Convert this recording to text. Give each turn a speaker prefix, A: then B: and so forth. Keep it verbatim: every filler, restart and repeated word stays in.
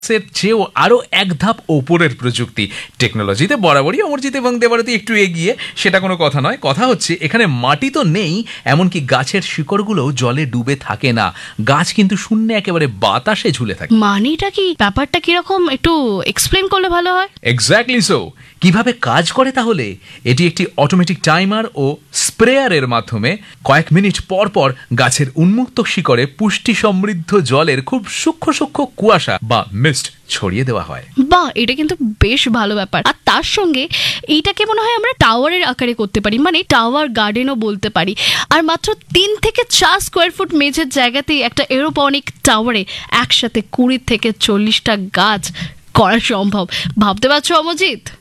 A: এর চেয়েও আরও এক ধাপ ওপরের প্রযুক্তি। টেকনোলজিতে বরাবরই অমরজিৎ এবং দেবারতী একটু এগিয়ে, সেটা কোনো কথা নয়। কথা হচ্ছে এখানে মাটি তো নেই, এমনকি গাছের শিকড়গুলোও জলে ডুবে থাকে না। গাছ কিন্তু শূন্যে একেবারে বাতাসে ঝুলে থাকে।
B: মানেটা কি, ব্যাপারটা কিরকম একটু এক্সপ্লেন করলে ভালো হয়।
A: Exactly so. কিভাবে কাজ করে তাহলে? এটি একটি অটোমেটিক টাইমার ও স্প্রেয়ারের মাধ্যমে কয়েক মিনিট পর পর গাছের উন্মুক্ত শিকড়ে পুষ্টি সমৃদ্ধ জলের খুব সূক্ষ্ম সূক্ষ্ম কুয়াশা বা মিস্ট ছড়িয়ে দেওয়া হয়।
B: বাহ, এটা কিন্তু বেশ ভালো ব্যাপার। আর তার সঙ্গে এইটাকে মনে হয় আমরা টাওয়ারের আকারে করতে পারি, মানে টাওয়ার গার্ডেনও বলতে পারি। আর মাত্র তিন থেকে চার স্কোয়ার ফুট মেঝের জায়গাতেই একটা এরোপনিক টাওয়ারে একসাথে কুড়ি থেকে চল্লিশটা গাছ করা সম্ভব। ভাবতে পারছো অমরজিৎ?